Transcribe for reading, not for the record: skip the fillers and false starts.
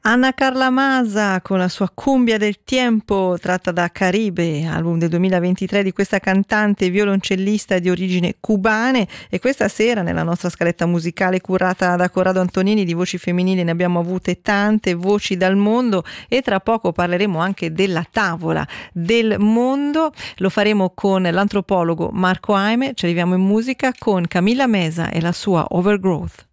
Ana Carla Masa con la sua Cumbia del Tiempo, tratta da Caribe, album del 2023 di questa cantante e violoncellista di origine cubane. E questa sera nella nostra scaletta musicale curata da Corrado Antonini di voci femminili ne abbiamo avute tante, voci dal mondo, e tra poco parleremo anche della tavola del mondo. Lo faremo con l'antropologo Marco Aime. Ci arriviamo in musica con Camilla Mesa e la sua Overgrowth.